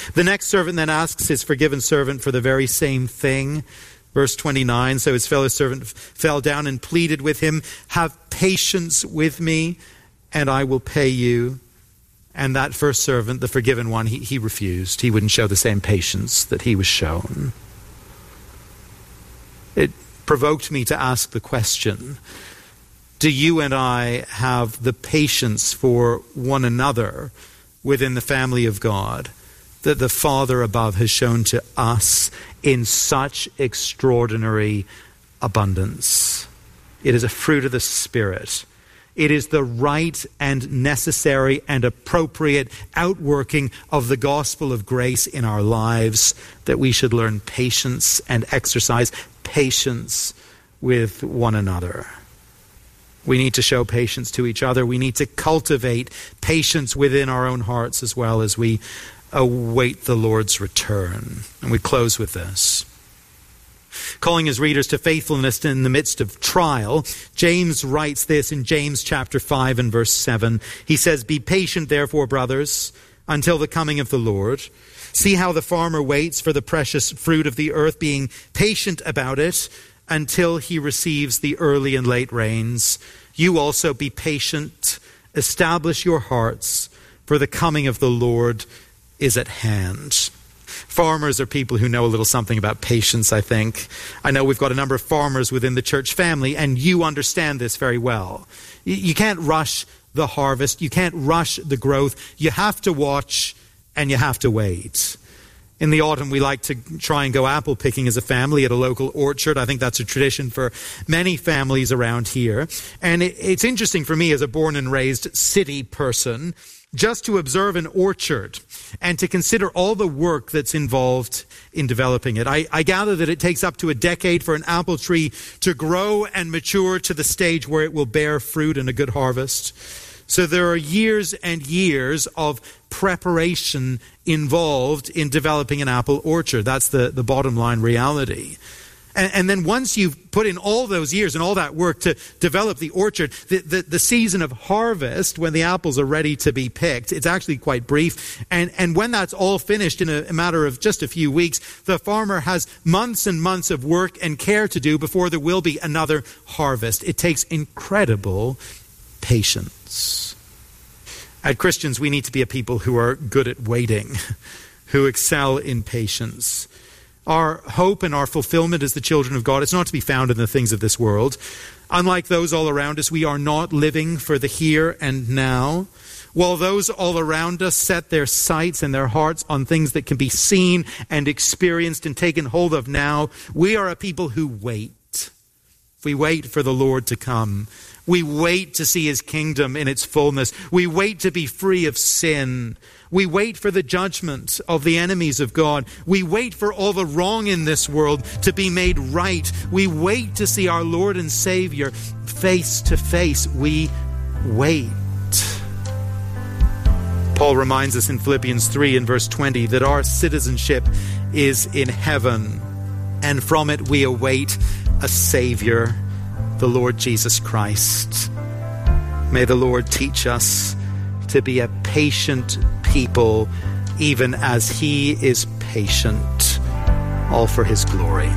The next servant then asks his forgiven servant for the very same thing. Verse 29, so his fellow servant fell down and pleaded with him, have patience with me, and I will pay you. And that first servant, the forgiven one, he refused. He wouldn't show the same patience that he was shown. It provoked me to ask the question, do you and I have the patience for one another within the family of God that the Father above has shown to us in such extraordinary abundance? It is a fruit of the Spirit. It is the right and necessary and appropriate outworking of the gospel of grace in our lives that we should learn patience and exercise patience with one another. We need to show patience to each other. We need to cultivate patience within our own hearts as well as we await the Lord's return. And we close with this. Calling his readers to faithfulness in the midst of trial, James writes this in James chapter 5 and verse 7. He says, be patient, therefore, brothers, until the coming of the Lord. See how the farmer waits for the precious fruit of the earth, being patient about it until he receives the early and late rains. You also be patient, establish your hearts, for the coming of the Lord is at hand. Farmers are people who know a little something about patience, I think. I know we've got a number of farmers within the church family, and you understand this very well. You can't rush the harvest. You can't rush the growth. You have to watch and you have to wait. In the autumn, we like to try and go apple picking as a family at a local orchard. I think that's a tradition for many families around here. And it's interesting for me as a born and raised city person just to observe an orchard and to consider all the work that's involved in developing it. I gather that it takes up to a decade for an apple tree to grow and mature to the stage where it will bear fruit and a good harvest. So there are years and years of preparation involved in developing an apple orchard. That's the bottom line reality. And then once you've put in all those years and all that work to develop the orchard, the season of harvest, when the apples are ready to be picked, it's actually quite brief. And when that's all finished in a matter of just a few weeks, the farmer has months and months of work and care to do before there will be another harvest. It takes incredible patience. As Christians, we need to be a people who are good at waiting, who excel in patience. Our hope and our fulfillment as the children of God is not to be found in the things of this world. Unlike those all around us, we are not living for the here and now. While those all around us set their sights and their hearts on things that can be seen and experienced and taken hold of now, we are a people who wait. We wait for the Lord to come. We wait to see his kingdom in its fullness. We wait to be free of sin. We wait for the judgment of the enemies of God. We wait for all the wrong in this world to be made right. We wait to see our Lord and Savior face to face. We wait. Paul reminds us in Philippians 3 and verse 20 that our citizenship is in heaven, and from it we await a Savior, the Lord Jesus Christ. May the Lord teach us to be a patient people, even as he is patient, all for his glory.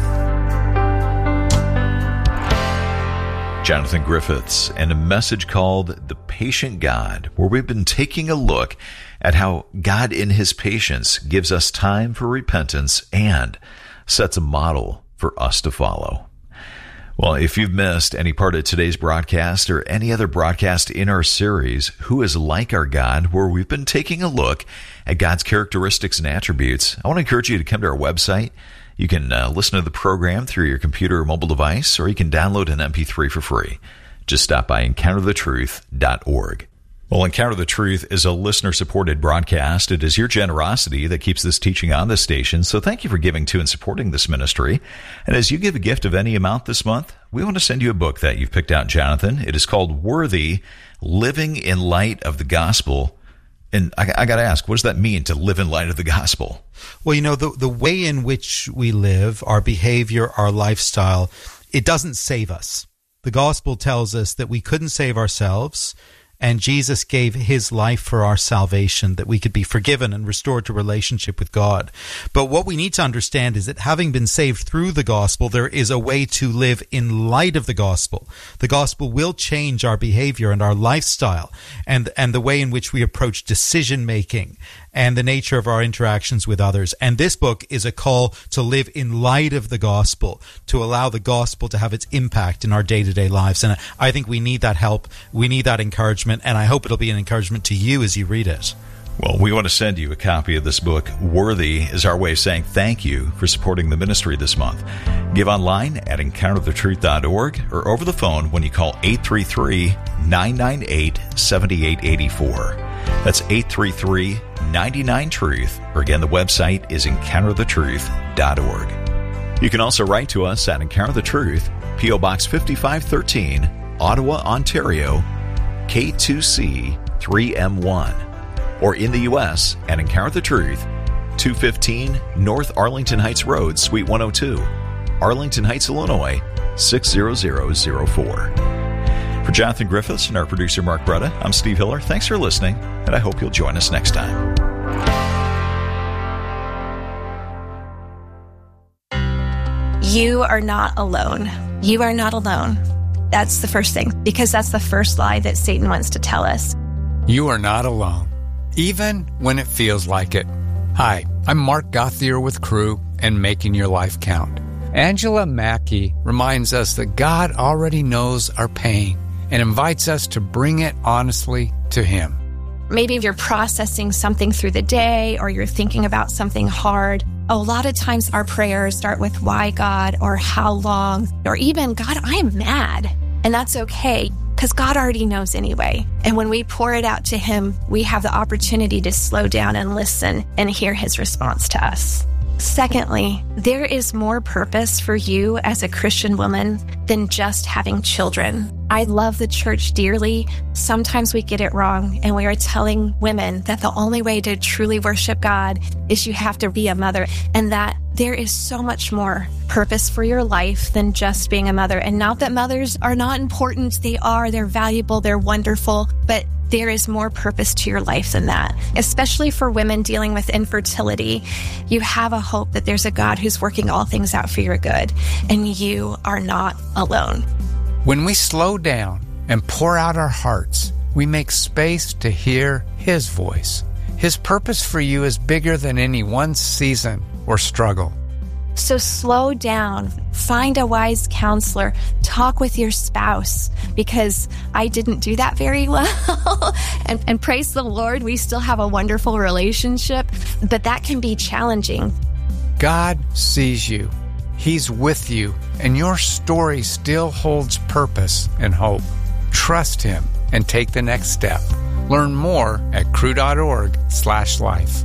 Jonathan Griffiths and a message called The Patient God, where we've been taking a look at how God in his patience gives us time for repentance and sets a model for us to follow. Well, if you've missed any part of today's broadcast or any other broadcast in our series, Who is Like Our God, where we've been taking a look at God's characteristics and attributes, I want to encourage you to come to our website. You can listen to the program through your computer or mobile device, or you can download an MP3 for free. Just stop by EncounterTheTruth.org. Well, Encounter the Truth is a listener-supported broadcast. It is your generosity that keeps this teaching on the station, so thank you for giving to and supporting this ministry. And as you give a gift of any amount this month, we want to send you a book that you've picked out, Jonathan. It is called Worthy, Living in Light of the Gospel. And I got to ask, what does that mean, to live in light of the gospel? Well, you know, the way in which we live, our behavior, our lifestyle, it doesn't save us. The gospel tells us that we couldn't save ourselves, And Jesus gave his life for our salvation, that we could be forgiven and restored to relationship with God. But what we need to understand is that having been saved through the gospel, there is a way to live in light of the gospel. The gospel will change our behavior and our lifestyle and the way in which we approach decision making and the nature of our interactions with others. And this book is a call to live in light of the gospel, to allow the gospel to have its impact in our day-to-day lives. And I think we need that help. We need that encouragement. And I hope it'll be an encouragement to you as you read it. Well, we want to send you a copy of this book. Worthy is our way of saying thank you for supporting the ministry this month. Give online at encounterthetruth.org or over the phone when you call 833-998-7884. That's 833-99-TRUTH. Or again, the website is encounterthetruth.org. You can also write to us at Encounter the Truth, P.O. Box 5513, Ottawa, Ontario, K2C 3M1. Or in the U.S. at Encounter the Truth, 215 North Arlington Heights Road, Suite 102, Arlington Heights, Illinois, 60004. For Jonathan Griffiths and our producer Mark Bretta, I'm Steve Hiller. Thanks for listening, and I hope you'll join us next time. You are not alone. You are not alone. That's the first thing, because that's the first lie that Satan wants to tell us. You are not alone, even when it feels like it. Hi, I'm Mark Gauthier with Crew and Making Your Life Count. Angela Mackey reminds us that God already knows our pain and invites us to bring it honestly to Him. Maybe you're processing something through the day, or you're thinking about something hard. A lot of times our prayers start with why God, or how long, or even God, I'm mad. And that's okay, because God already knows anyway. And when we pour it out to Him, we have the opportunity to slow down and listen and hear His response to us. Secondly, there is more purpose for you as a Christian woman than just having children. I love the church dearly. Sometimes we get it wrong, and we are telling women that the only way to truly worship God is you have to be a mother, and that there is so much more purpose for your life than just being a mother. And not that mothers are not important. They're valuable, they're wonderful, but there is more purpose to your life than that. Especially for women dealing with infertility, you have a hope that there's a God who's working all things out for your good, and you are not alone. When we slow down and pour out our hearts, we make space to hear His voice. His purpose for you is bigger than any one season or struggle. So slow down, find a wise counselor, talk with your spouse, because I didn't do that very well. and praise the Lord, we still have a wonderful relationship, but that can be challenging. God sees you. He's with you, and your story still holds purpose and hope. Trust Him and take the next step. Learn more at crew.org/life.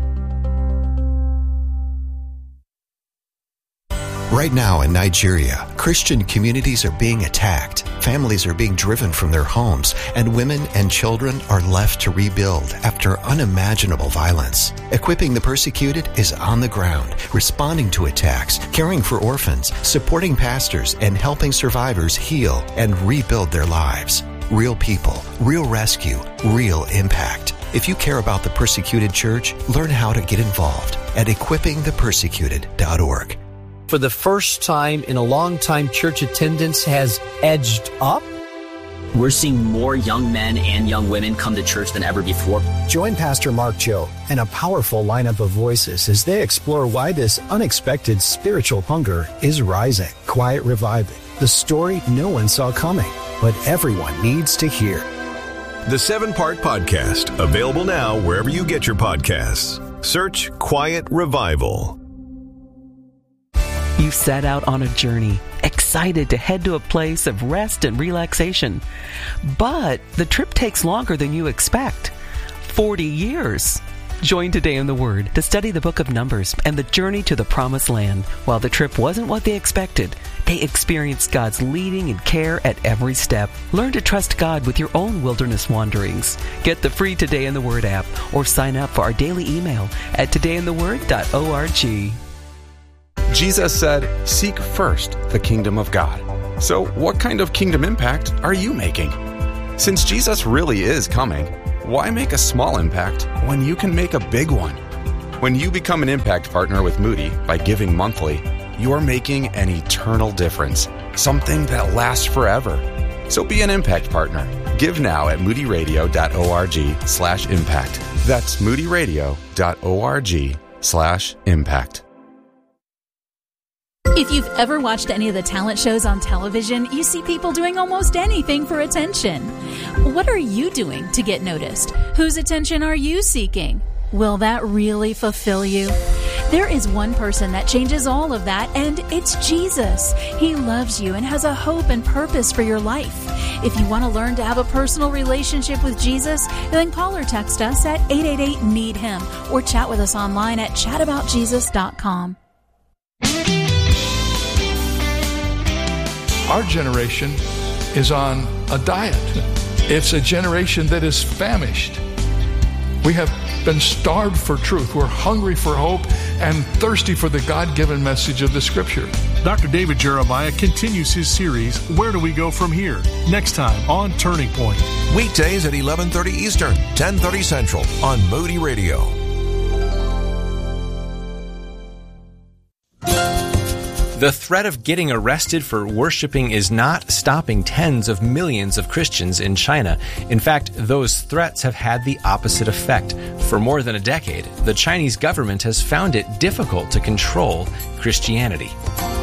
Right now in Nigeria, Christian communities are being attacked, families are being driven from their homes, and women and children are left to rebuild after unimaginable violence. Equipping the Persecuted is on the ground, responding to attacks, caring for orphans, supporting pastors, and helping survivors heal and rebuild their lives. Real people, real rescue, real impact. If you care about the persecuted church, learn how to get involved at equippingthepersecuted.org. For the first time in a long time, church attendance has edged up. We're seeing more young men and young women come to church than ever before. Join Pastor Mark Cho and a powerful lineup of voices as they explore why this unexpected spiritual hunger is rising. Quiet Reviving, the story no one saw coming, but everyone needs to hear. The 7-part podcast, available now wherever you get your podcasts. Search Quiet Revival. You set out on a journey, excited to head to a place of rest and relaxation. But the trip takes longer than you expect. 40 years. Join Today in the Word to study the book of Numbers and the journey to the Promised Land. While the trip wasn't what they expected, they experienced God's leading and care at every step. Learn to trust God with your own wilderness wanderings. Get the free Today in the Word app or sign up for our daily email at todayintheword.org. Jesus said, "Seek first the kingdom of God." So what kind of kingdom impact are you making? Since Jesus really is coming, why make a small impact when you can make a big one? When you become an impact partner with Moody by giving monthly, you're making an eternal difference, something that lasts forever. So be an impact partner. Give now at moodyradio.org/impact. That's moodyradio.org/impact. If you've ever watched any of the talent shows on television, you see people doing almost anything for attention. What are you doing to get noticed? Whose attention are you seeking? Will that really fulfill you? There is one person that changes all of that, and it's Jesus. He loves you and has a hope and purpose for your life. If you want to learn to have a personal relationship with Jesus, then call or text us at 888-NEED-HIM or chat with us online at chataboutjesus.com. Our generation is on a diet. It's a generation that is famished. We have been starved for truth. We're hungry for hope and thirsty for the God-given message of the Scripture. Dr. David Jeremiah continues his series, Where Do We Go From Here? Next time on Turning Point. Weekdays at 11:30 Eastern, 10:30 Central on Moody Radio. The threat of getting arrested for worshiping is not stopping tens of millions of Christians in China. In fact, those threats have had the opposite effect. For more than a decade, the Chinese government has found it difficult to control Christianity.